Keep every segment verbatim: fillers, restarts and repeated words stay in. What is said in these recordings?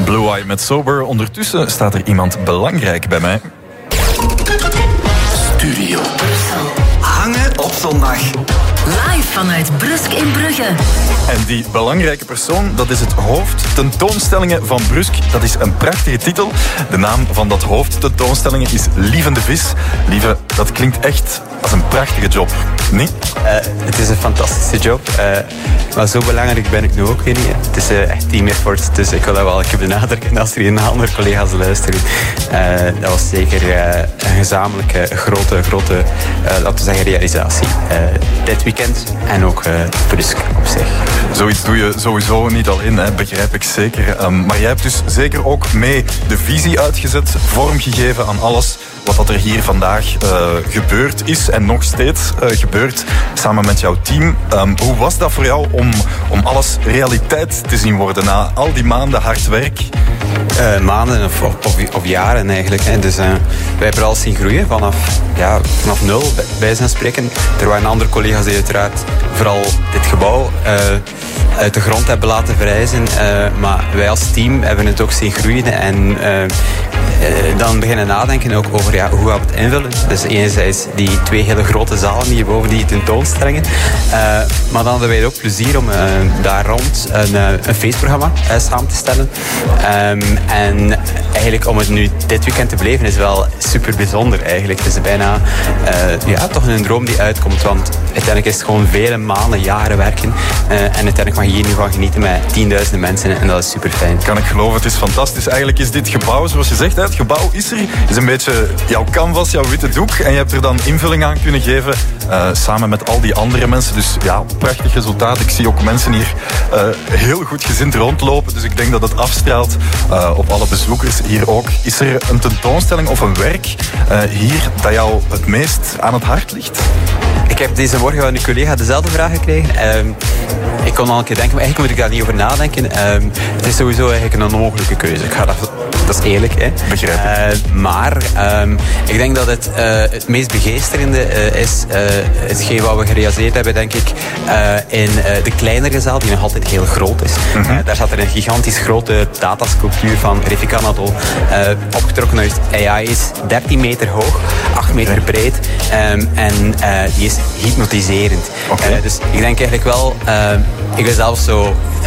Blue Eye met Sober. Ondertussen staat er iemand belangrijk bij mij. Studio Hangen op zondag. Live vanuit Brusk in Brugge. En die belangrijke persoon, dat is het hoofd tentoonstellingen van Brusk. Dat is een prachtige titel. De naam van dat hoofd tentoonstellingen is Lieve de Vis. Lieve, dat klinkt echt als een prachtige job, niet? Uh, het is een fantastische job. Uh, maar zo belangrijk ben ik nu ook weer niet. Het is uh, echt team effort, dus ik wil dat wel een keer benadrukken als er hier naar andere collega's luisteren. Uh, dat was zeker uh, een gezamenlijke, grote, grote uh, laten we zeggen, realisatie. Uh, dit weekend en ook uh, Brusk op zich. Zoiets doe je sowieso niet alleen, hè, begrijp ik zeker. Um, maar jij hebt dus zeker ook mee de visie uitgezet, vormgegeven aan alles wat dat er hier vandaag uh, gebeurd is en nog steeds uh, gebeurt, samen met jouw team. Um, hoe was dat voor jou om, om alles realiteit te zien worden na al die maanden hard werk? Uh, maanden of, of, of jaren eigenlijk. Hè. Dus uh, wij hebben alles zien groeien vanaf, ja, vanaf nul, bij, bij zijn spreken. Er waren andere collega's die uiteraard vooral dit gebouw uh, uit de grond hebben laten verrijzen. Uh, maar wij als team hebben het ook zien groeien en uh, uh, dan beginnen nadenken ook over ja, hoe gaan we het invullen. Dus enerzijds die twee hele grote zalen hier boven, die tentoonstellingen. Uh, maar dan hadden wij ook plezier om uh, daar rond een, uh, een feestprogramma uh, samen te stellen. Um, en eigenlijk om het nu dit weekend te beleven is wel super bijzonder eigenlijk. Het is bijna uh, ja, toch een droom die uitkomt, want uiteindelijk is het gewoon vele maanden, jaren werken. Uh, en uiteindelijk mag je hier nu van genieten met tienduizenden mensen en dat is super fijn. Kan ik geloven, het is fantastisch. Eigenlijk is dit gebouw, zoals je zegt, het gebouw is er, is een beetje jouw canvas, jouw witte doek en je hebt er dan invulling aan kunnen geven uh, samen met al die andere mensen. Dus ja, prachtig resultaat. Ik zie ook mensen hier uh, heel goed gezind rondlopen, dus ik denk dat het afstraalt uh, op alle bezoekers hier ook. Is er een tentoonstelling of een werk uh, hier dat jou het meest aan het hart ligt? Ik heb deze morgen van een collega dezelfde vraag gekregen. Um, ik kon al een keer denken, maar eigenlijk moet ik daar niet over nadenken. Um, het is sowieso eigenlijk een onmogelijke keuze. Ik ga dat, dat is eerlijk. Hè. Begrijp ik. Uh, maar um, ik denk dat het, uh, het meest begeesterende uh, is uh, hetgeen wat we gerealiseerd hebben, denk ik, uh, in uh, de kleinere zaal, die nog altijd heel groot is. Mm-hmm. Uh, daar zat er een gigantisch grote datasculptuur van Refika Nadol, uh, opgetrokken uit A I, is dertien meter hoog, acht meter breed um, en uh, die is hypnotiserend. Okay. Uh, dus ik denk eigenlijk wel, uh, ik ben zelf zo uh,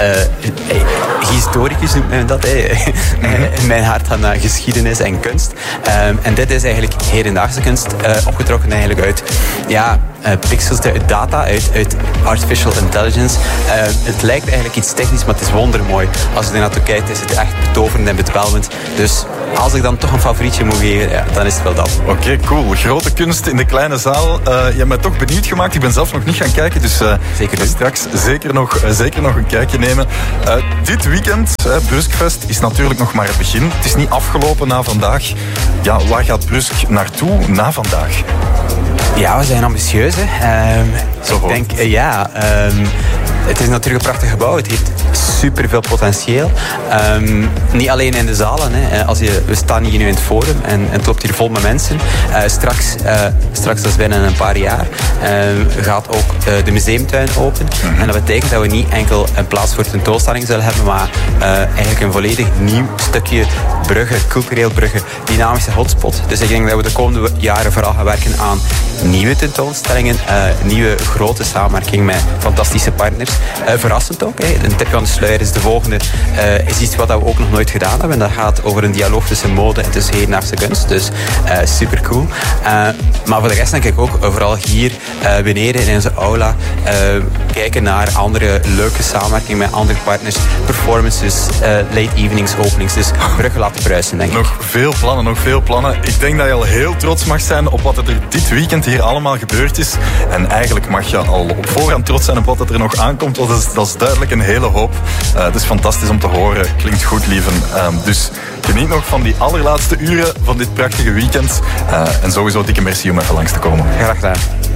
historicus noemt men dat, hey. Mm-hmm. In mijn hart aan uh, geschiedenis en kunst. Um, en dit is eigenlijk hedendaagse kunst, uh, opgetrokken eigenlijk uit ja, uh, pixels, uit data, uit, uit artificial intelligence. Uh, het lijkt eigenlijk iets technisch, maar het is wondermooi. Als je er naartoe kijkt, is het echt betoverend en bedwelmend. Dus als ik dan toch een favorietje moet geven, ja, dan is het wel dat. Oké, okay, cool. Grote kunst in de kleine zaal. Uh, je hebt mij toch benieuwd gemaakt. Ik ben zelf nog niet gaan kijken, dus uh, zeker straks zeker nog, uh, zeker nog een kijkje nemen. Uh, dit weekend, uh, Bruskfest, is natuurlijk nog maar het begin. Het is niet afgelopen na vandaag. Ja, waar gaat Brusk naartoe na vandaag? Ja, we zijn ambitieus. Hè. Um, Zo ik denk, uh, ja... Um, Het is natuurlijk een prachtig gebouw. Het heeft superveel potentieel. Um, niet alleen in de zalen. Hè. Als je, we staan hier nu in het forum en, en het loopt hier vol met mensen. Uh, straks, uh, straks, dat is binnen een paar jaar, uh, gaat ook uh, de museumtuin open. Mm-hmm. En dat betekent dat we niet enkel een plaats voor tentoonstelling zullen hebben, maar uh, eigenlijk een volledig nieuw stukje Brugge, cultureel Brugge, dynamische hotspot. Dus ik denk dat we de komende jaren vooral gaan werken aan nieuwe tentoonstellingen, uh, nieuwe grote samenwerking met fantastische partners. Uh, verrassend ook. Hè. Een tipje aan de sluier is de volgende. Uh, is iets wat we ook nog nooit gedaan hebben. En dat gaat over een dialoog tussen mode en tussen hedendaagse kunst. Dus uh, super cool. Uh, maar voor de rest denk ik ook uh, vooral hier uh, beneden in onze aula uh, kijken naar andere leuke samenwerkingen met andere partners. Performances, uh, late evenings, openings. Dus Brugge laten bruisen, denk ik. Nog veel plannen, nog veel plannen. Ik denk dat je al heel trots mag zijn op wat er dit weekend hier allemaal gebeurd is. En eigenlijk mag je al op voorhand trots zijn op wat er nog aankomt. Want dat is, dat is duidelijk een hele hoop. Uh, het is fantastisch om te horen. Klinkt goed, lieven. Uh, dus geniet nog van die allerlaatste uren van dit prachtige weekend. Uh, en sowieso dikke merci om even langs te komen. Graag gedaan.